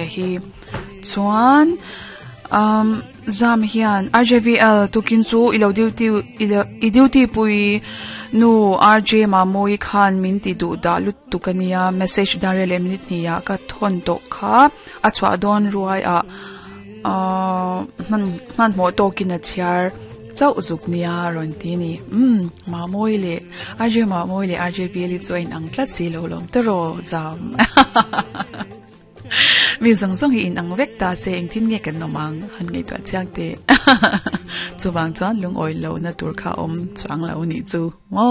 hi chuan zam hian RJVL tukin chu ilo duty pui nu RJ mamoi khan min ti du da lut tukania message dare le minute niya ka thon to kha achwa don ruai a nan mo to kin a chiar chau uzuk nia ron ti ni mamoi le RJVL join ang tlat si lo lom tro zam mi zong zong hi in ang vek ta se eng tin nge kan nomang han ngai to chang te chuwang chuan lung oi lo na tur kha chuang lo ni chu mo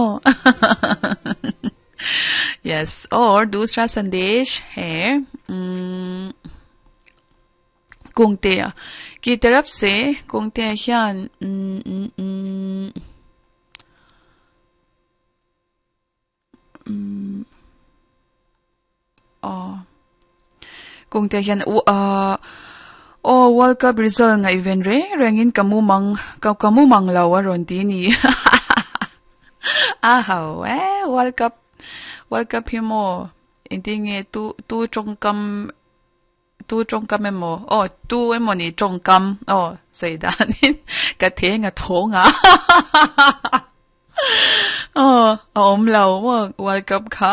yes और दूसरा संदेश है कुंगते की तरफ से कुंगते ह्यान kung te hian World Cup result nga event rengin kamu mang lawa ron ti ni World Cup himo intinge tu trongkam emo tu emo ni trongkam sei danin ka the nga thonga law World Cup kha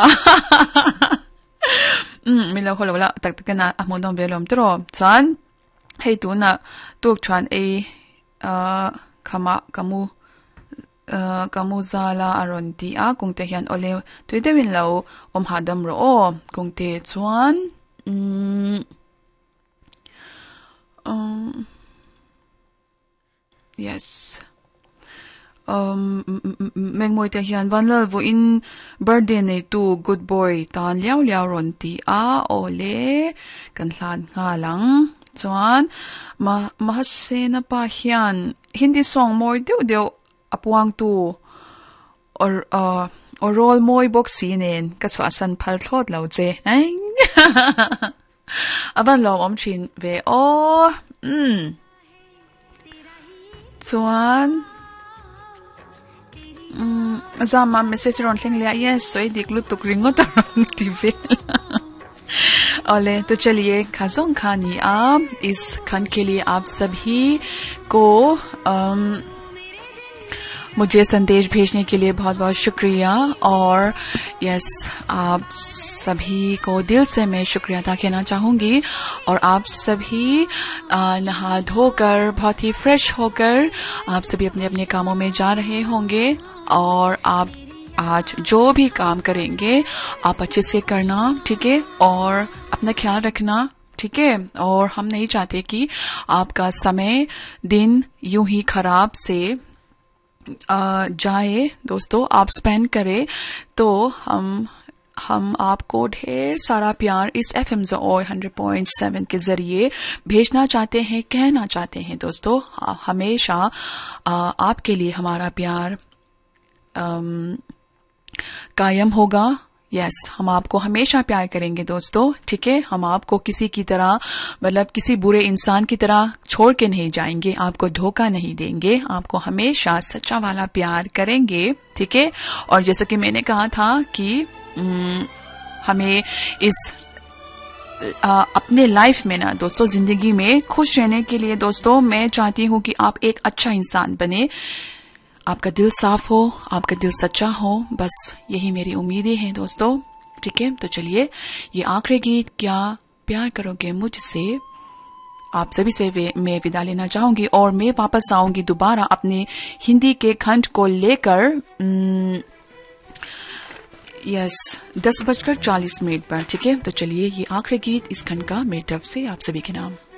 mila holola taktakana amodon belom tro chan hei tu na tuk chan kamu zala aronti kungte hian ole tuidewin lo hadam ro kungte chuan yes mengmoi te hian vanlal vo in birthday nei tu good boy tan liao ron ti ole kan hlan nga lang chuan mahase na pa hian hindi song moi deu apuang tu or roll moi box nen ka chwa san phal thlot lo che aban lo chin ve chuan Zama message ron thing le yes soi dik lu tuk ringo tarang TV ओले तो चलिए खाजों खानी आप इस खान के लिए आप सभी को मुझे संदेश भेजने के लिए बहुत बहुत शुक्रिया और यस आप सभी को दिल से मैं शुक्रिया अदा कहना चाहूँगी और आप सभी नहा धोकर बहुत ही फ्रेश होकर आप सभी अपने अपने कामों में जा रहे होंगे और आप आज जो भी काम करेंगे आप अच्छे से करना ठीक है और अपना ख्याल रखना ठीक है और हम नहीं चाहते कि आपका समय दिन यूं ही खराब से जाए दोस्तों आप स्पेंड करें तो हम आपको ढेर सारा प्यार इस FM Joy 100.7 के जरिए भेजना चाहते हैं कहना चाहते हैं दोस्तों हमेशा आपके लिए हमारा प्यार कायम होगा यस हम आपको हमेशा प्यार करेंगे दोस्तों ठीक है हम आपको किसी की तरह मतलब किसी बुरे इंसान की तरह छोड़ के नहीं जाएंगे आपको धोखा नहीं देंगे आपको हमेशा सच्चा वाला प्यार करेंगे ठीक है और जैसा कि मैंने कहा था कि हमें इस अपने लाइफ में ना दोस्तों जिंदगी में खुश रहने के लिए दोस्तों मैं चाहती हूँ कि आप एक अच्छा इंसान बने आपका दिल साफ हो आपका दिल सच्चा हो बस यही मेरी उम्मीदें हैं दोस्तों ठीक है तो चलिए ये आखिरी गीत क्या प्यार करोगे मुझसे आप सभी से मैं विदा लेना चाहूंगी और मैं वापस आऊंगी दोबारा अपने हिंदी के खंड को लेकर 10:40 पर ठीक है तो चलिए ये आखिरी गीत इस खंड का मेरी तरफ से आप सभी के नाम